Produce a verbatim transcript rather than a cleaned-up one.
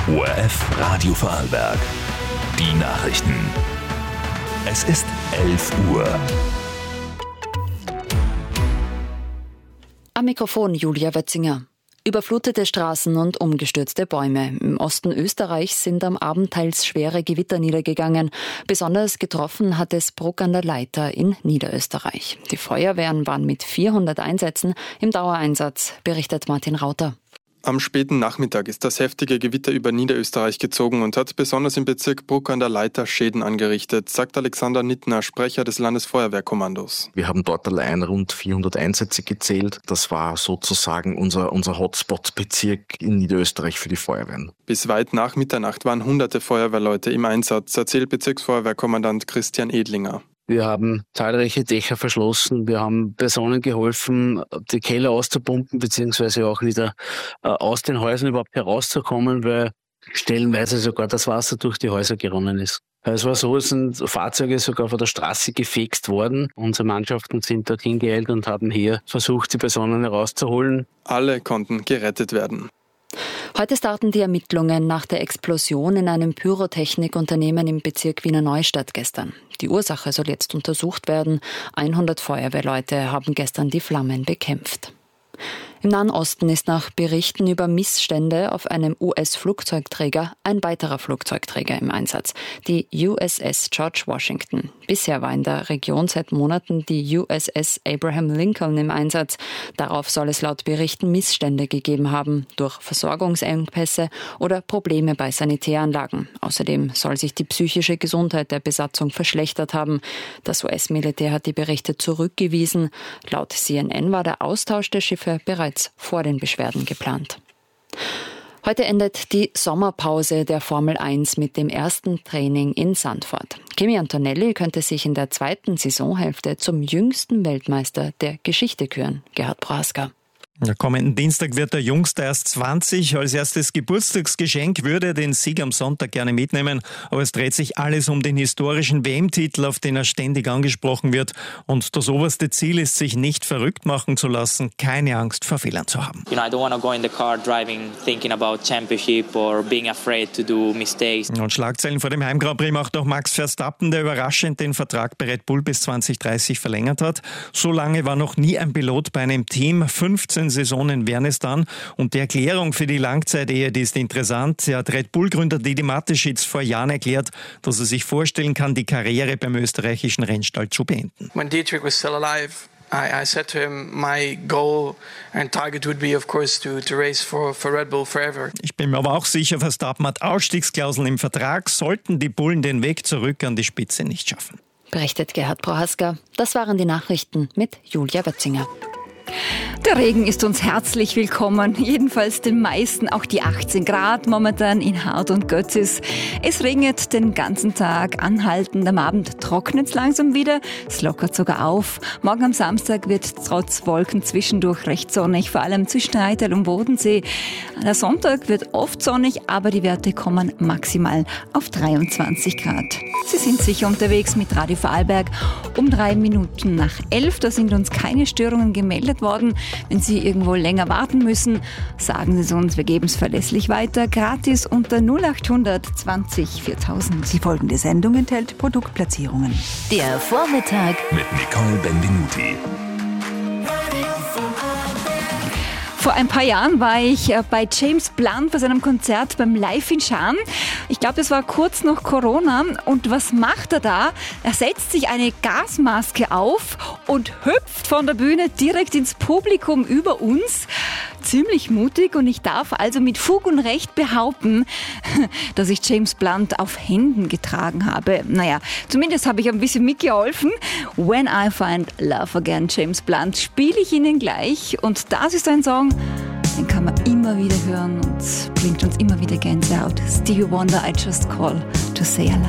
O R F Radio Vorarlberg. Die Nachrichten. Es ist elf Uhr. Am Mikrofon Julia Wetzinger. Überflutete Straßen und umgestürzte Bäume. Im Osten Österreichs sind am Abend teils schwere Gewitter niedergegangen. Besonders getroffen hat es Bruck an der Leitha in Niederösterreich. Die Feuerwehren waren mit vierhundert Einsätzen im Dauereinsatz, berichtet Martin Rauter. Am späten Nachmittag ist das heftige Gewitter über Niederösterreich gezogen und hat besonders im Bezirk Bruck an der Leitha Schäden angerichtet, sagt Alexander Nittner, Sprecher des Landesfeuerwehrkommandos. Wir haben dort allein rund vierhundert Einsätze gezählt. Das war sozusagen unser, unser Hotspot-Bezirk in Niederösterreich für die Feuerwehren. Bis weit nach Mitternacht waren hunderte Feuerwehrleute im Einsatz, erzählt Bezirksfeuerwehrkommandant Christian Edlinger. Wir haben zahlreiche Dächer verschlossen, wir haben Personen geholfen, die Keller auszupumpen, beziehungsweise auch wieder äh, aus den Häusern überhaupt herauszukommen, weil stellenweise sogar das Wasser durch die Häuser geronnen ist. Es war so, es sind Fahrzeuge sogar von der Straße gefegt worden. Unsere Mannschaften sind dort hingeeilt und haben hier versucht, die Personen herauszuholen. Alle konnten gerettet werden. Heute starten die Ermittlungen nach der Explosion in einem Pyrotechnikunternehmen im Bezirk Wiener Neustadt gestern. Die Ursache soll jetzt untersucht werden. hundert Feuerwehrleute haben gestern die Flammen bekämpft. Im Nahen Osten ist nach Berichten über Missstände auf einem U S-Flugzeugträger ein weiterer Flugzeugträger im Einsatz, die U S S George Washington. Bisher war in der Region seit Monaten die U S S Abraham Lincoln im Einsatz. Darauf soll es laut Berichten Missstände gegeben haben, durch Versorgungsengpässe oder Probleme bei Sanitäranlagen. Außerdem soll sich die psychische Gesundheit der Besatzung verschlechtert haben. Das U S-Militär hat die Berichte zurückgewiesen. Laut C N N war der Austausch der Schiffe bereits vor den Beschwerden geplant. Heute endet die Sommerpause der Formel eins mit dem ersten Training in Zandvoort. Kimi Antonelli könnte sich in der zweiten Saisonhälfte zum jüngsten Weltmeister der Geschichte küren. Gerhard Prohaska. Ja, kommenden Dienstag wird der Jüngste erst zwanzig. Als erstes Geburtstagsgeschenk würde er den Sieg am Sonntag gerne mitnehmen. Aber es dreht sich alles um den historischen W M-Titel, auf den er ständig angesprochen wird. Und das oberste Ziel ist, sich nicht verrückt machen zu lassen, keine Angst vor Fehlern zu haben. You know, I don't want to go in the car driving, thinking about championship or being afraid to do mistakes. Und Schlagzeilen vor dem Heim-Grand Prix macht auch Max Verstappen, der überraschend den Vertrag bei Red Bull bis zwanzig dreißig verlängert hat. So lange war noch nie ein Pilot bei einem Team. fünfzehn Saisonen wären es dann. Und die Erklärung für die Langzeitehe, die ist interessant. Er hat Red Bull-Gründer Didi Mateschitz vor Jahren erklärt, dass er sich vorstellen kann, die Karriere beim österreichischen Rennstall zu beenden. When Dietrich was still alive, I, I said to him, my goal and target would be, of course, to, to race for, for Red Bull forever. Ich bin mir aber auch sicher, Verstappen hat Ausstiegsklauseln im Vertrag, sollten die Bullen den Weg zurück an die Spitze nicht schaffen. Berichtet Gerhard Prohaska. Das waren die Nachrichten mit Julia Wetzinger. Der Regen ist uns herzlich willkommen, jedenfalls den meisten, auch die achtzehn Grad momentan in Hart und Götzis. Es regnet den ganzen Tag anhaltend, am Abend trocknet es langsam wieder, es lockert sogar auf. Morgen am Samstag wird trotz Wolken zwischendurch recht sonnig, vor allem zwischen Rheintal und Bodensee. Der Sonntag wird oft sonnig, aber die Werte kommen maximal auf dreiundzwanzig Grad. Sie sind sicher unterwegs mit Radio Vorarlberg um drei Minuten nach elf, da sind uns keine Störungen gemeldet worden. Wenn Sie irgendwo länger warten müssen, sagen Sie es uns, wir geben es verlässlich weiter, gratis unter null achthundert zwanzig viertausend. Die folgende Sendung enthält Produktplatzierungen. Der Vormittag mit Nicole Benvenuti. Vor ein paar Jahren war ich bei James Blunt bei seinem Konzert beim Live in Schaan. Ich glaube, das war kurz nach Corona. Und was macht er da? Er setzt sich eine Gasmaske auf und hüpft von der Bühne direkt ins Publikum über uns. Ziemlich mutig, und ich darf also mit Fug und Recht behaupten, dass ich James Blunt auf Händen getragen habe. Naja, zumindest habe ich ein bisschen mitgeholfen. When I Find Love Again, James Blunt, spiele ich Ihnen gleich. Und das ist ein Song, den kann man immer wieder hören und bringt uns immer wieder Gänsehaut. Stevie Wonder, I Just Call to Say I Love